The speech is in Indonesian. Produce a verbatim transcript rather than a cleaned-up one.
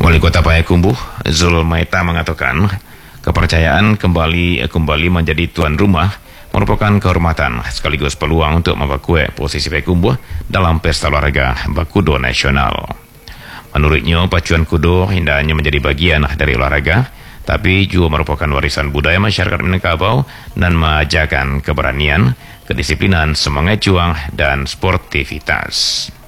Wali Kota Payakumbuh, Zul Maeta mengatakan, kepercayaan kembali kembali menjadi tuan rumah merupakan kehormatan sekaligus peluang untuk memperkuat posisi Payakumbuh dalam pesta olahraga Bakudo Nasional. Menurutnya, pacuan kudo tidak hanya menjadi bagian dari olahraga, tapi juga merupakan warisan budaya masyarakat Minangkabau dan mengajarkan keberanian, kedisiplinan, semangat juang, dan sportivitas.